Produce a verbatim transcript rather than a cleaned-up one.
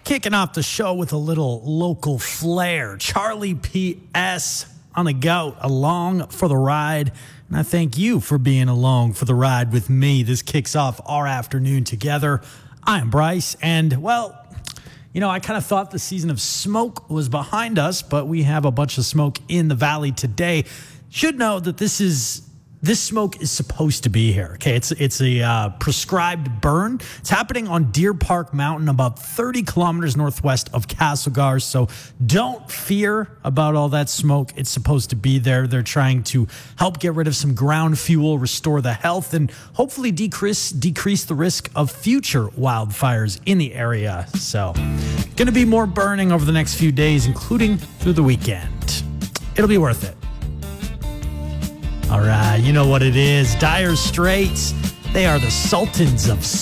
Kicking off the show with a little local flair. Charlie P S on the goat, along for the ride. And I thank you for being along for the ride with me. This kicks off our afternoon together. I am Bryce, and, well, you know, I kind of thought the season of smoke was behind us, but we have a bunch of smoke in the valley today. Should know that this is... This smoke is supposed to be here, okay? It's it's a uh, prescribed burn. It's happening on Deer Park Mountain, about thirty kilometers northwest of Castlegar, so don't fear about all that smoke. It's supposed to be there. They're trying to help get rid of some ground fuel, restore the health, and hopefully decrease, decrease the risk of future wildfires in the area. So, going to be more burning over the next few days, including through the weekend. It'll be worth it. All right, you know what it is. Dire Straits, they are the sultans of